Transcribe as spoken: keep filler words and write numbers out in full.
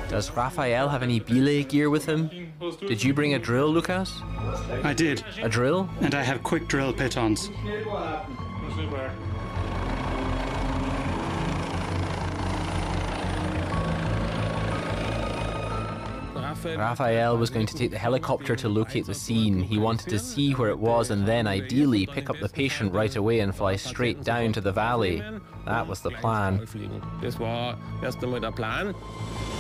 Does Raphael have any belay gear with him? Did you bring a drill, Lucas? I did. A drill? And I have quick drill pitons. Raphael was going to take the helicopter to locate the scene. He wanted to see where it was and then, ideally, pick up the patient right away and fly straight down to the valley. That was the plan. Das war erst einmal der Plan.